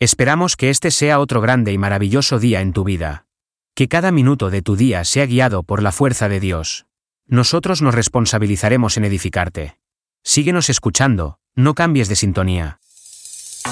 Esperamos que este sea otro grande y maravilloso día en tu vida. Que cada minuto de tu día sea guiado por la fuerza de Dios. Nosotros nos responsabilizaremos en edificarte. Síguenos escuchando, no cambies de sintonía.